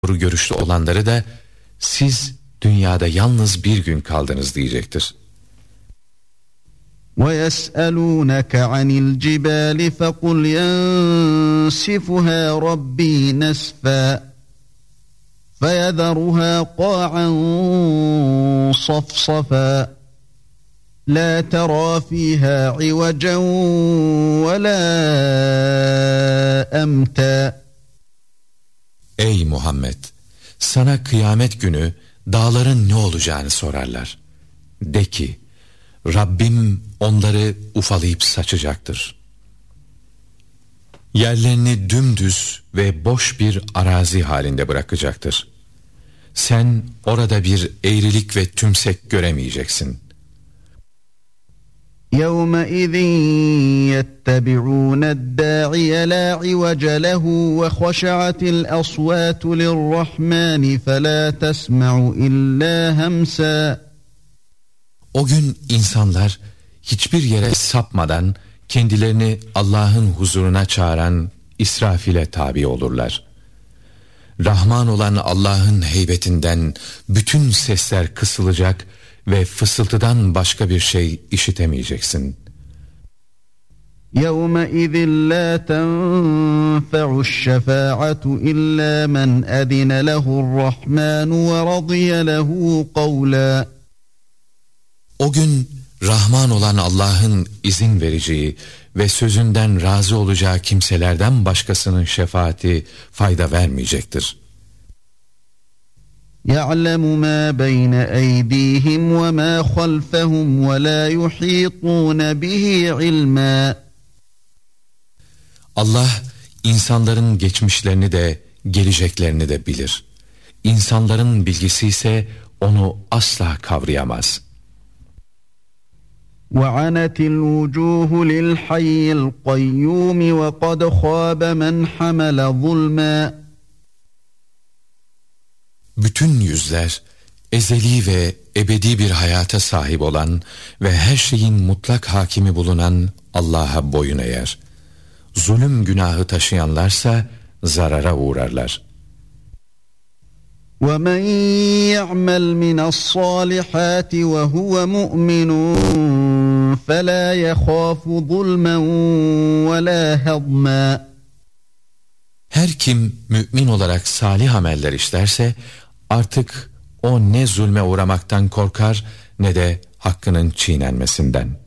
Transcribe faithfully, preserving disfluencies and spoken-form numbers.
doğru görüşlü olanları da siz dünyada yalnız bir gün kaldınız diyecektir. وَيَسْأَلُونَكَ عَنِ الْجِبَالِ فَقُلْ يَنْسِفُهَا رَبِّي نَسْفًا فَيَذَرُهَا قَاعًا صَفْصَفًا لَا تَرَى فِيهَا عِوَجًا وَلَا أَمْتًا. Ey Muhammed! Sana kıyamet günü dağların ne olacağını sorarlar. De ki, Rabbim onları ufalayıp saçacaktır. Yerlerini dümdüz ve boş bir arazi halinde bırakacaktır. Sen orada bir eğrilik ve tümsek göremeyeceksin. يَوْمَئِذٍ يَتَّبِعُونَ الدَّاعِيَ لَا عِوَجَ لَهُ وَخَشَعَتِ الْأَصْوَاتُ لِلرَّحْمَنِ فَلَا تَسْمَعُ إِلَّا هَمْسًا. O gün insanlar hiçbir yere sapmadan kendilerini Allah'ın huzuruna çağıran İsrafil'e tabi olurlar. Rahman olan Allah'ın heybetinden bütün sesler kısılacak ve fısıltıdan başka bir şey işitemeyeceksin. يَوْمَئِذٍ لَا تَنْفَعُ الشَّفَاعَةُ إِلَّا مَنْ أَذِنَ لَهُ الرَّحْمَنُ وَرَضِيَ لَهُ قَوْلًا. O gün Rahman olan Allah'ın izin vereceği ve sözünden razı olacağı kimselerden başkasının şefaati fayda vermeyecektir. يَعْلَمُ مَا بَيْنَ أَيْدِيهِمْ وَمَا خَلْفَهُمْ وَلَا يُحِيطُونَ بِهِ عِلْمًا. Allah insanların geçmişlerini de geleceklerini de bilir. İnsanların bilgisi ise onu asla kavrayamaz. وَعَنَتِ الْوُجُوهُ لِلْحَيِّ الْقَيُّومِ وَقَدْ خَابَ مَنْ حَمَلَ ظُلْمًا. Bütün yüzler ezeli ve ebedi bir hayata sahip olan ve her şeyin mutlak hakimi bulunan Allah'a boyun eğer. Zulüm günahı taşıyanlarsa zarara uğrarlar. وَمَنْ يَعْمَلْ مِنَ الصَّالِحَاتِ وَهُوَ مُؤْمِنٌ فَلَا يَخَافُ ظُلْمًا وَلَا هَضْمًا. Her kim mümin olarak salih ameller işlerse artık o ne zulme uğramaktan korkar ne de hakkının çiğnenmesinden.